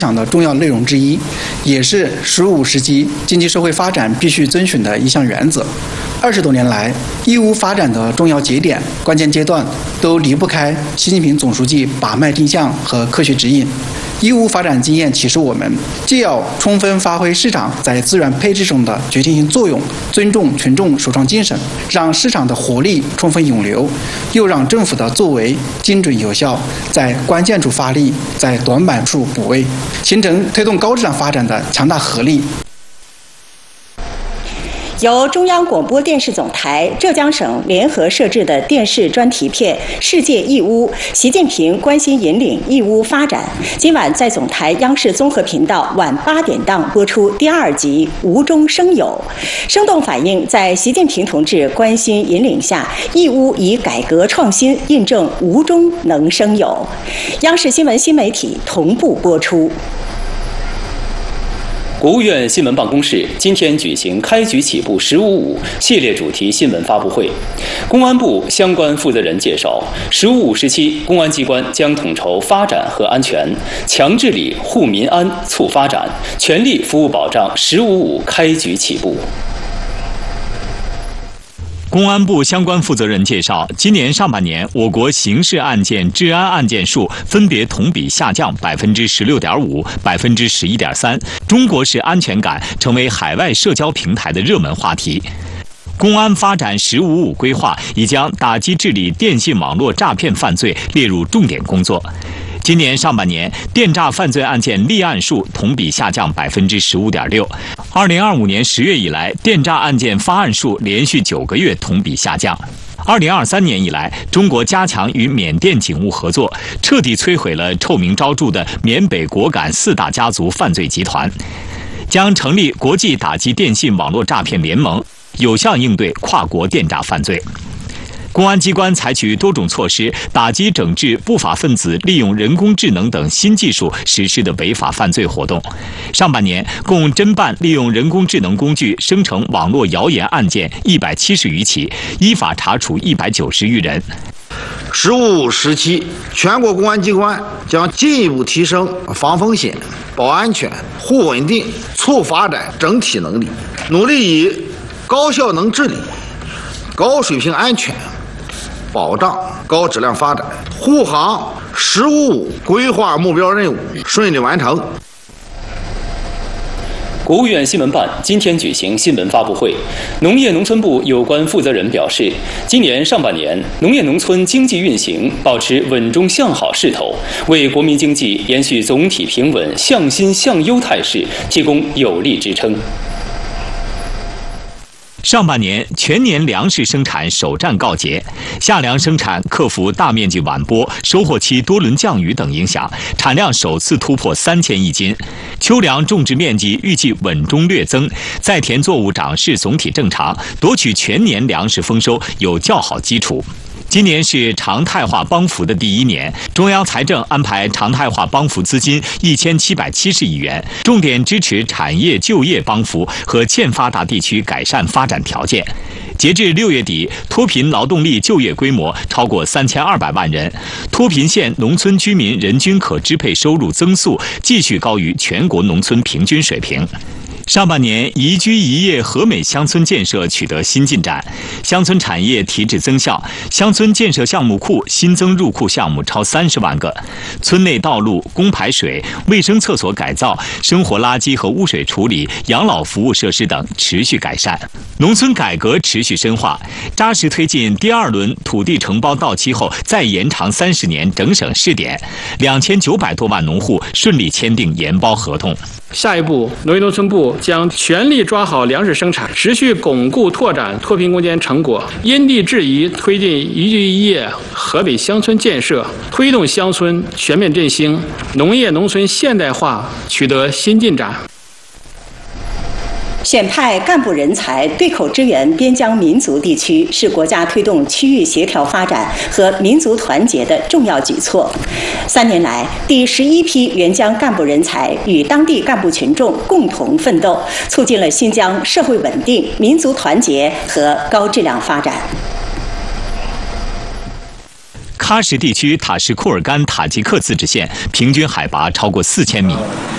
想的重要内容之一，也是15时期经济社会发展必须遵循的一项原则。20多年来，义乌发展的重要节点、关键阶段都离不开习近平总书记把脉定向和科学指引。义乌发展经验启示我们，既要充分发挥市场在资源配置中的决定性作用，尊重群众首创精神，让市场的活力充分涌流，又让政府的作为精准有效，在关键处发力，在短板处补位，形成推动高质量发展的强大合力。 由中央广播电视总台、浙江省联合摄制的电视专题片《世界义乌：习近平关心引领义乌发展》，今晚在总台央视综合频道晚8点档播出第2集《无中生有》，生动反映在习近平同志关心引领下，义乌以改革创新印证无中能生有。央视新闻新媒体同步播出。 国务院新闻办公室今天举行开局起步15.5系列主题新闻发布会。公安部相关负责人介绍，15.5时期，公安机关将统筹发展和安全，强治理、护民安、促发展，全力服务保障15.5开局起步。 公安部相关负责人介绍，今年上半年，我国刑事案件、治安案件数分别同比下降16.5%、11.3%，中国式安全感成为海外社交平台的热门话题。公安发展15.5规划已将打击治理电信网络诈骗犯罪列入重点工作。今年上半年，电诈犯罪案件立案数同比下降15.6%。2025年10月以来，电诈案件发案数连续9个月同比下降。2023年以来，中国加强与缅甸警务合作，彻底摧毁了臭名昭著的缅北果敢4大家族犯罪集团，将成立国际打击电信网络诈骗联盟，有效应对跨国电诈犯罪。公安机关采取多种措施，打击整治不法分子利用人工智能等新技术实施的违法犯罪活动。上半年，共侦办利用人工智能工具生成网络谣言案件170余起，依法查处190余人。 15.5时期，全国公安机关将进一步提升防风险、保安全、护稳定、促发展整体能力，努力以高效能治理、高水平安全保障高质量发展，护航15.5规划目标任务顺利完成。 国务院新闻办今天举行新闻发布会，农业农村部有关负责人表示，今年上半年，农业农村经济运行保持稳中向好势头，为国民经济延续总体平稳、向新向优态势提供有力支撑。 上半年全年粮食生产首战告捷，夏粮生产克服大面积晚播、收获期多轮降雨等影响，产量首次突破3000亿斤。秋粮种植面积预计稳中略增，在田作物长势总体正常，夺取全年粮食丰收有较好基础。今年是常态化帮扶的第1年，中央财政安排常态化帮扶资金1770亿元，重点支持产业就业帮扶和欠发达地区改善发展条件。截至6月底，脱贫劳动力就业规模超过3200万人，脱贫县农村居民人均可支配收入增速继续高于全国农村平均水平。上半年，宜居宜业和美乡村建设取得新进展，乡村产业提质增效，乡村建设项目库新增入库项目超30万个，村内道路、供排水、卫生厕所改造、生活垃圾和污水处理、养老服务设施等持续改善。农村改革持续深化，扎实推进第2轮土地承包到期后再延长30年整省试点，2900多万农户顺利签订研包合同。 下一步，农业农村部将全力抓好粮食生产，持续巩固拓展脱贫攻坚成果，因地制宜推进宜居宜业河北乡村建设，推动乡村全面振兴，农业农村现代化取得新进展。 选派干部人才对口支援边疆民族地区，是国家推动区域协调发展和民族团结的重要举措。3年来，第11批援疆干部人才与当地干部群众共同奋斗，促进了新疆社会稳定、民族团结和高质量发展。 喀什地区塔什库尔干塔吉克自治县平均海拔超过4000米。